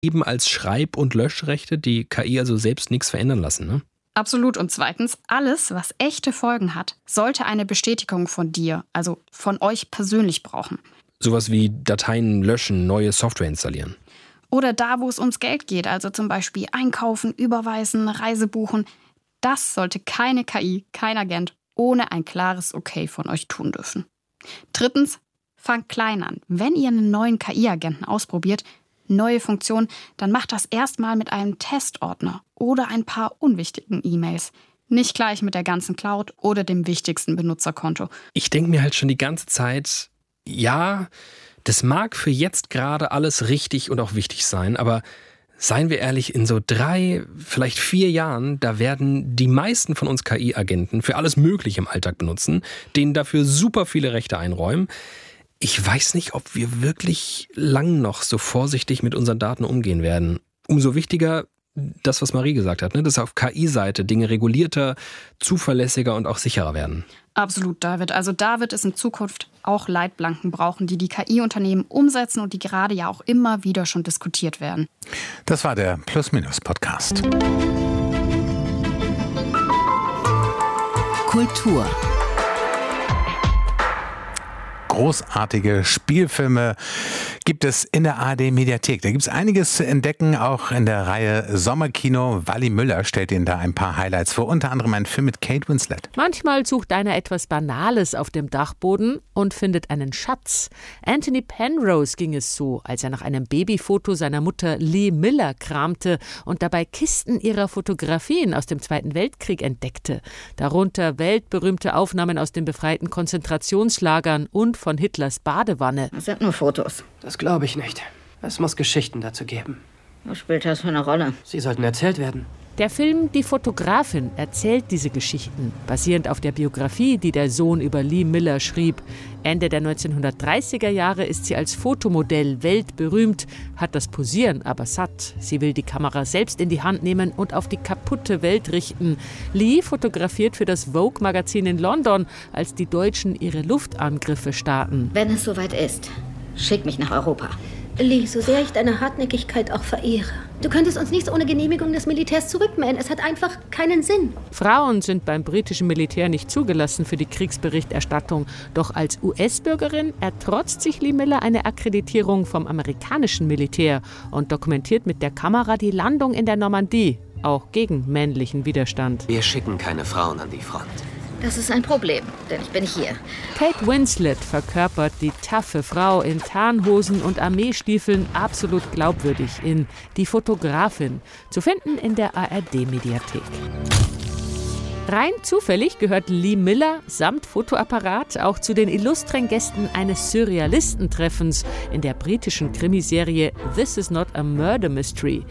eben als Schreib- und Löschrechte, die KI also selbst nichts verändern lassen, ne? Absolut. Und zweitens, alles, was echte Folgen hat, sollte eine Bestätigung von dir, also von euch persönlich brauchen. Sowas wie Dateien löschen, neue Software installieren. Oder da, wo es ums Geld geht, also zum Beispiel einkaufen, überweisen, Reise buchen. Das sollte keine KI, kein Agent ohne ein klares Okay von euch tun dürfen. Drittens, fangt klein an. Wenn ihr einen neuen KI-Agenten ausprobiert, neue Funktion, dann macht das erstmal mit einem Testordner oder ein paar unwichtigen E-Mails. Nicht gleich mit der ganzen Cloud oder dem wichtigsten Benutzerkonto. Ich denke mir halt schon die ganze Zeit, ja, das mag für jetzt gerade alles richtig und auch wichtig sein, aber seien wir ehrlich, in so 3, vielleicht 4 Jahren, da werden die meisten von uns KI-Agenten für alles Mögliche im Alltag benutzen, denen dafür super viele Rechte einräumen. Ich weiß nicht, ob wir wirklich lang noch so vorsichtig mit unseren Daten umgehen werden. Umso wichtiger das, was Marie gesagt hat, ne, dass auf KI-Seite Dinge regulierter, zuverlässiger und auch sicherer werden. Absolut, David. Also da wird es in Zukunft auch Leitplanken brauchen, die KI-Unternehmen umsetzen und die gerade ja auch immer wieder schon diskutiert werden. Das war der Plus-Minus-Podcast. Kultur. Großartige Spielfilme gibt es in der ARD-Mediathek. Da gibt es einiges zu entdecken, auch in der Reihe Sommerkino. Wally Müller stellt Ihnen da ein paar Highlights vor, unter anderem ein Film mit Kate Winslet. Manchmal sucht einer etwas Banales auf dem Dachboden und findet einen Schatz. Anthony Penrose ging es so, als er nach einem Babyfoto seiner Mutter Lee Miller kramte und dabei Kisten ihrer Fotografien aus dem Zweiten Weltkrieg entdeckte. Darunter weltberühmte Aufnahmen aus den befreiten Konzentrationslagern und von Hitlers Badewanne. Das sind nur Fotos. Das glaube ich nicht. Es muss Geschichten dazu geben. Was spielt das für eine Rolle? Sie sollten erzählt werden. Der Film Die Fotografin erzählt diese Geschichten, basierend auf der Biografie, die der Sohn über Lee Miller schrieb. Ende der 1930er Jahre ist sie als Fotomodell weltberühmt, hat das Posieren aber satt. Sie will die Kamera selbst in die Hand nehmen und auf die kaputte Welt richten. Lee fotografiert für das Vogue-Magazin in London, als die Deutschen ihre Luftangriffe starten. Wenn es soweit ist, schick mich nach Europa. Lee, so sehr ich deine Hartnäckigkeit auch verehre. Du könntest uns nicht ohne Genehmigung des Militärs zurückmelden. Es hat einfach keinen Sinn. Frauen sind beim britischen Militär nicht zugelassen für die Kriegsberichterstattung. Doch als US-Bürgerin ertrotzt sich Lee Miller eine Akkreditierung vom amerikanischen Militär und dokumentiert mit der Kamera die Landung in der Normandie, auch gegen männlichen Widerstand. Wir schicken keine Frauen an die Front. Das ist ein Problem, denn ich bin hier. Kate Winslet verkörpert die taffe Frau in Tarnhosen und Armeestiefeln absolut glaubwürdig in Die Fotografin, zu finden in der ARD-Mediathek. Rein zufällig gehört Lee Miller samt Fotoapparat auch zu den illustren Gästen eines Surrealistentreffens in der britischen Krimiserie This is not a Murder Mystery.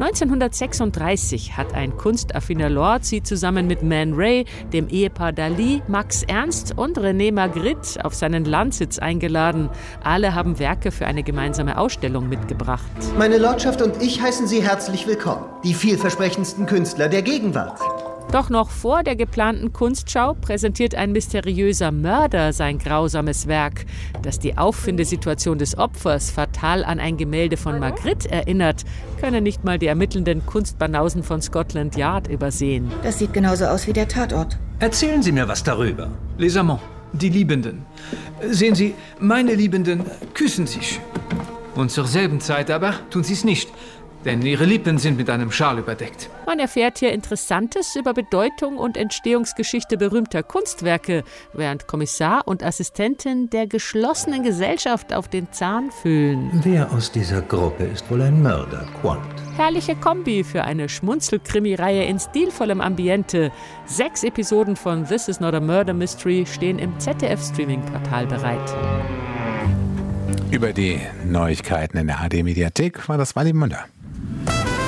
1936 hat ein kunstaffiner Lord sie zusammen mit Man Ray, dem Ehepaar Dali, Max Ernst und René Magritte auf seinen Landsitz eingeladen. Alle haben Werke für eine gemeinsame Ausstellung mitgebracht. Meine Lordschaft und ich heißen Sie herzlich willkommen, die vielversprechendsten Künstler der Gegenwart. Doch noch vor der geplanten Kunstschau präsentiert ein mysteriöser Mörder sein grausames Werk, das die Auffindesituation des Opfers fatal an ein Gemälde von Magritte erinnert, können nicht mal die ermittelnden Kunstbanausen von Scotland Yard übersehen. Das sieht genauso aus wie der Tatort. Erzählen Sie mir was darüber. Les Amants, die Liebenden. Sehen Sie, meine Liebenden küssen sich. Und zur selben Zeit aber tun sie es nicht. Denn ihre Lippen sind mit einem Schal überdeckt. Man erfährt hier Interessantes über Bedeutung und Entstehungsgeschichte berühmter Kunstwerke, während Kommissar und Assistentin der geschlossenen Gesellschaft auf den Zahn fühlen. Wer aus dieser Gruppe ist wohl ein Mörder, Quant? Herrliche Kombi für eine Schmunzel-Krimi-Reihe in stilvollem Ambiente. 6 Episoden von This is not a Murder Mystery stehen im ZDF-Streaming-Portal bereit. Über die Neuigkeiten in der ARD-Mediathek war das Wally Müller.